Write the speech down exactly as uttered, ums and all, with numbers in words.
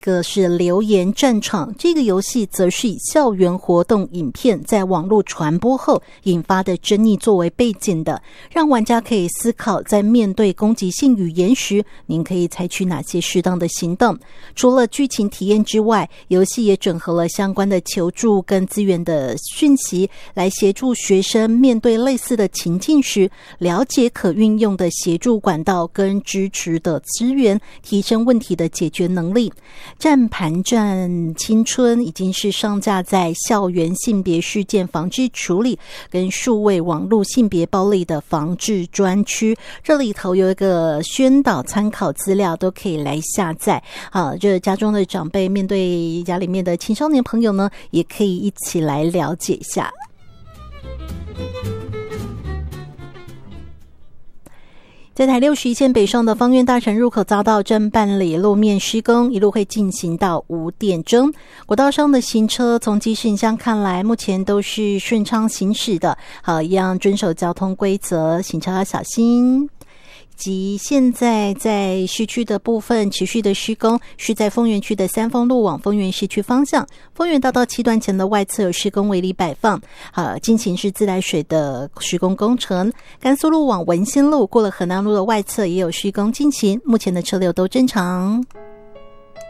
个是留言战场，这个游戏则是以校园活动影片在网络传播后引发的争议作为背景的，让玩家可以思考在面对攻击性语言时，您可以采取哪些适当的行动。除了剧情体验之外，游戏也整合了相关的求助跟资源的讯息，来协助学生面对类似的情境时，了解可运用的协助管道跟支持的资源，提升问题的解决能力。战盘战青春已经是上架在校园性别事件防治处理跟数位网络性别暴力的防治专区，这里头有一个宣导参考资料，都可以来下载。好，这家中的长辈面对家里面的青少年朋友呢，也可以一起来了解一下。在台六十一线北上的芳苑大城入口遭到正办理路面施工，一路会进行到五点钟。国道上的行车从即时影像看来，目前都是顺畅行驶的，好，一样遵守交通规则，行车要小心。及现在在市区的部分持续的施工，是在丰原区的三丰路往丰原市区方向，丰原大道七段前的外侧有施工围篱摆放，好，进行是自来水的施工工程。甘肃路往文心路过了河南路的外侧也有施工进行，目前的车流都正常。